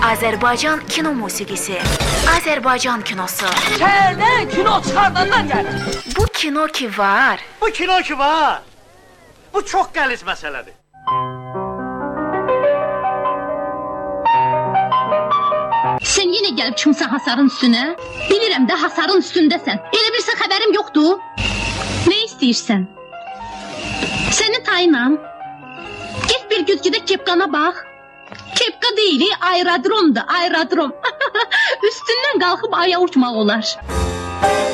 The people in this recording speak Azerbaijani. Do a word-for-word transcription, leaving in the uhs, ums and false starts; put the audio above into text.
Azərbaycan kino musiqisi, Azərbaycan kinosu. Şəhərdən kino çıxardandan gəlir. Bu kino ki var. Bu kino ki var. Bu çox qəliz məsələdir. Sən yenə gəlib çıxmısan hasarın üstünə? Bilirəm də hasarın üstündəsən. Elə bilirsən xəbərim yoxdur. Nə istəyirsən? Səni tayınam. Get bir güzgüdə kepqana bax. Kepqa deyil, aerodromdur, aerodrom. Üstündən qalxıb aya uçmaq olar.